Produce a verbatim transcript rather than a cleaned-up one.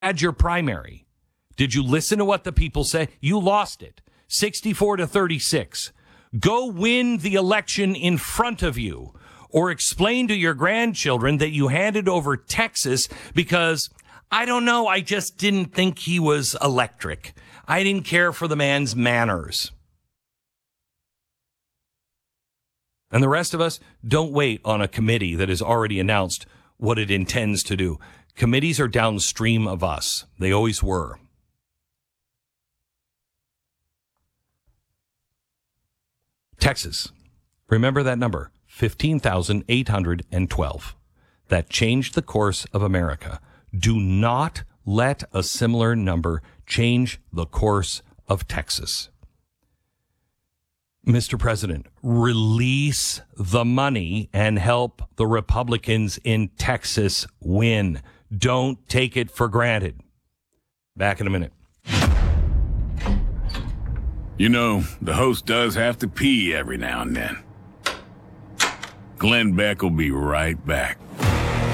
had your primary. Did you listen to what the people say? You lost it. sixty-four to thirty-six. Go win the election in front of you, or explain to your grandchildren that you handed over Texas because, I don't know, I just didn't think he was electric. I didn't care for the man's manners. And the rest of us, don't wait on a committee that has already announced what it intends to do. Committees are downstream of us. They always were. Texas. Remember that number, fifteen thousand eight hundred twelve. That changed the course of America. Do not let a similar number change the course of Texas. Mister President, release the money and help the Republicans in Texas win. Don't take it for granted. Back in a minute. You know, the host does have to pee every now and then. Glenn Beck will be right back.